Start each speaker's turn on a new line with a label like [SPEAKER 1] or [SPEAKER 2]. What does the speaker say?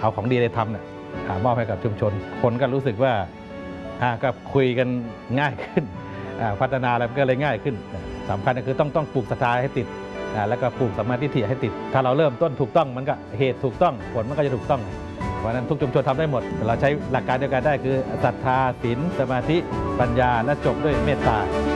[SPEAKER 1] เอาของดีในธรรมเนี่ยมอบให้กับชุมชนคนก็รู้สึกว่าก็คุยกันง่ายขึ้นพัฒนาอะไรก็เลยง่ายขึ้นสำคัญก็คือต้องปลูกศรัทธาให้ติดแล้วก็ปลูกสัมมาทิฏฐิให้ติดถ้าเราเริ่มต้นถูกต้องมันก็เหตุถูกต้องผลมันก็จะถูกต้องเพราะฉะนั้นทุกชุมชนทำได้หมดเราใช้หลักการเดียวกันได้คือศรัทธาศีลสมาธิปัญญาและจบด้วยเมตตา